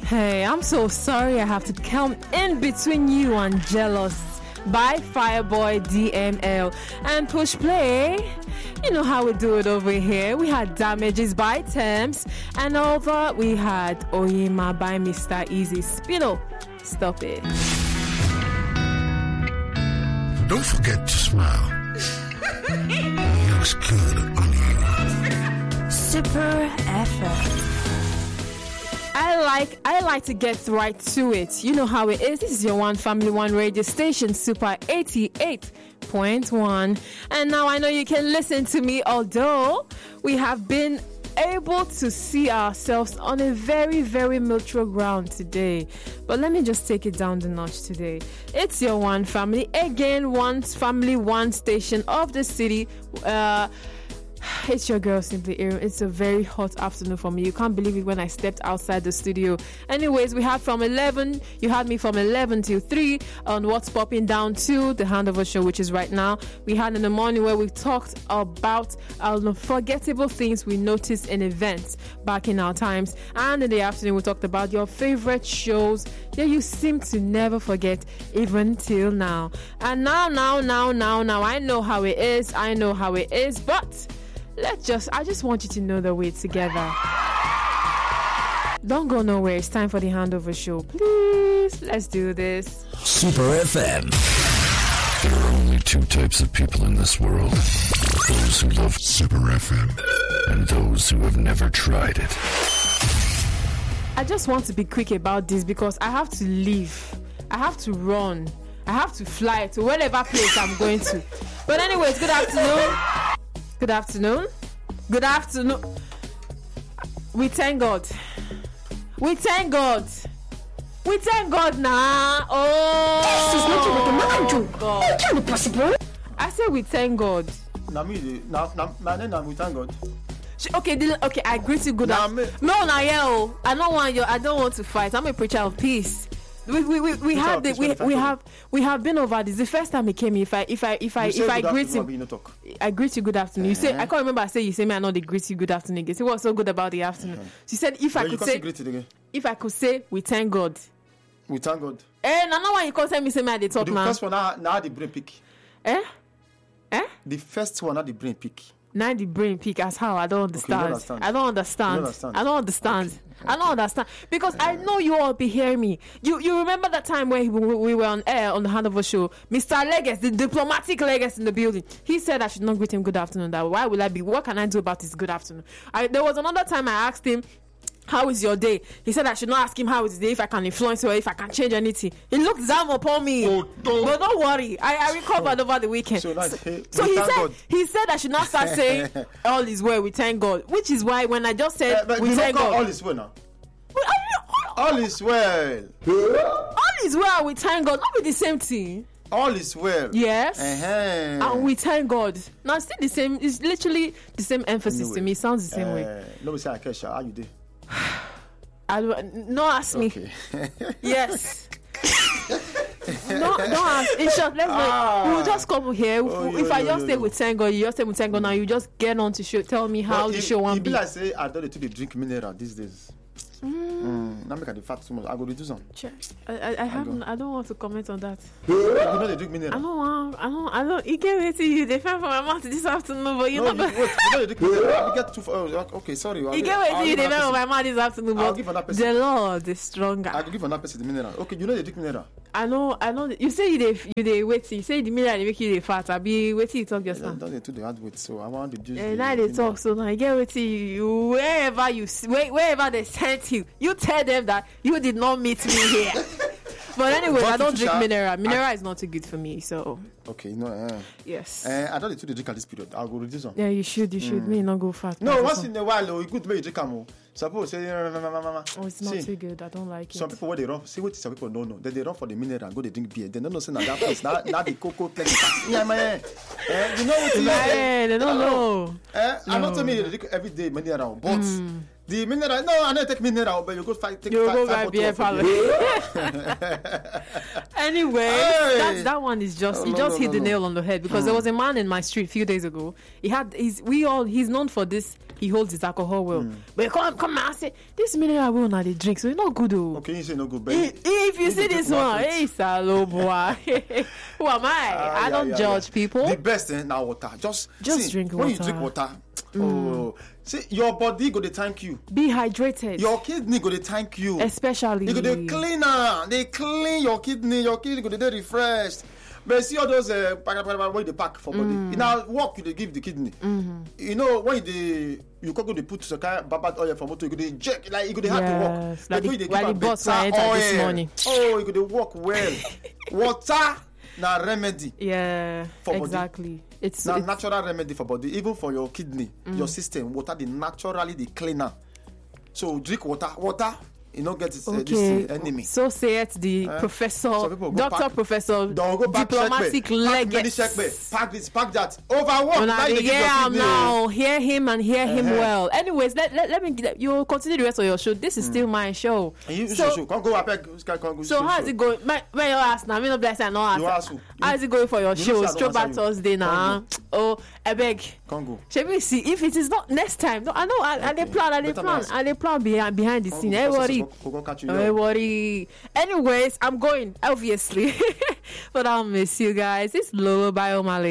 Hey, I'm so sorry I have to come in between you and Jealous by Fireboy DML and Push Play. You know how we do it over here. We had Damages by Thames, and over we had Oyema by Mr. Easy. Spino, stop it. Don't forget to smile. It looks good on you. Super FM. I like to get right to it. You know how it is. This is your One Family One radio station, Super 88.1. And now I know you can listen to me, although we have been able to see ourselves on a very, very neutral ground today. But let me just take it down the notch today. It's your One Family. Again, One Family, One station of the city. It's your girl, Simply Erin. It's a very hot afternoon for me. You can't believe it when I stepped outside the studio. Anyways, we had you had me from 11 till 3 on What's Popping Down to the Handover Show, which is right now. We had in the morning where we talked about unforgettable things we noticed in events back in our times. And in the afternoon, we talked about your favorite shows that you seem to never forget, even till now. And now, I know how it is. But I just want you to know that we're together. Don't go nowhere. It's time for the Handover Show. Please, let's do this. Super FM. There are only two types of people in this world. Those who love Super FM. And those who have never tried it. I just want to be quick about this because I have to leave. I have to run. I have to fly to whatever place I'm going to. But anyways, good afternoon. Good afternoon. Good afternoon. We thank God. We thank God. We thank God now. This is not even God. It can't be possible. I say we thank God. Now we thank God. Okay, I greet you good afternoon. No, I don't want to fight. I'm a preacher of peace. We have been over this. The first time he came, if I greet him, I greet you good afternoon. You say I can't remember. You say me I know they greet you good afternoon. You say what's so good about the afternoon? She said if I could say we thank God. We thank God. Now why you can't tell me say me I dey talk now. The first one now the brain pick. The first one now the brain pick. Now the brain peak as how I don't understand. Okay, I don't understand. Because I know you all be hearing me. You remember that time when we were on air on the Handover Show? Mr. Legas, the diplomatic Legas in the building. He said I should not greet him good afternoon. That why will I be? What can I do about this good afternoon? There was another time I asked him, how is your day? He said I should not ask him how is his day, if I can influence or if I can change anything. He looked down upon me. But don't worry, I recovered over the weekend. So he said I should not start saying all is well, we thank God. Which is why when I just said we thank God, all is well now. All is well. All is well, we thank God. Not be the same thing. All is well. Yes. And we thank God. Now it's still the same. It's literally the same emphasis to me. It sounds the same way. Let me say, Akesha, how you do? No, ask me. Okay. Yes. No, don't ask. In short, let's go. We'll just come here. If I just say we thank God, you just say we thank God. Now you just get on to show. Tell me how the show won't be. Like say I don't need to drink mineral these days. Now make the fat too much. I go reduce some. I don't want to comment on that. You know they drink mineral. I don't. You can't wait till you defend for my mouth this afternoon, but you know. Wait, you know they drink mineral. You get too far. Okay, sorry. You can't wait till you defend for my mouth this afternoon, but the Lord is stronger. I will give another person the mineral. Okay, you know they drink mineral. I know. You say you wait. You say the mineral they make you fat. I be waiting you talk just now. Don't they do the hard weight, so I want to juice. Now they talk, so now I get waiting you wherever they sent you. You tell them that you did not meet me here. But anyway, I don't drink mineral. Mineral is not too good for me, so. Okay, you know. Yes. I don't need to drink at this period. I'll go reduce some. Yeah, you should. Me not go fat. No, once in a while, you good way you drink them. Suppose say, oh, it's not too good. I don't like it. Some people, when they run, see what some people don't know. Then they run for the mineral and go they drink beer. They don't know say that place. Now the cocoa plenty. Yeah, man. You know what? They don't know. I'm not telling you they drink every day mineral, but. The mineral, no, I don't take mineral, but you go take you go buy beer parlor. Anyway, that one is just hit the nail on the head because there was a man in my street a few days ago. He's known for this. he holds his alcohol well. But come and say, this mineral will not the drink, so it's not good though. Okay, you say no good, but If you see this one, hey, Salo boy. Who am I? I don't judge people. The best thing now water. Just see, drink when water. you drink water. Oh, see, your body go to thank you. Be hydrated. Your kidney go to thank you. Especially. You go to cleaner. They clean your kidney. Your kidney go to get refreshed. But see all those way they pack for body. In our work, you they give the kidney. You know when you go to put some kind of bad oil for motor, you go to inject like you go to have to work. Like the the boss this morning. Oh, you go to work well. Water na remedy. Yeah, for exactly. Body. It's natural remedy for body, even for your kidney, your system. Water the naturally the cleaner. So drink water. Water. You know, get this enemy. So saith the professor, doctor, professor, diplomatic legate. Pack this, pack that. Overwork. Now hear him and hear him well. Anyways, let me. You continue the rest of your show. This is still my show. So can't go up. So how is it going? When you ask now, me no bless and no ask. How is it going for your show? Throwback Thursday now. Oh, I beg. Congo. Shall we see if it is not next time? No, I know. I they plan behind the scene. Don't worry. Anyways, I'm going, obviously. But I'll miss you guys. It's Lolo by O'Malley.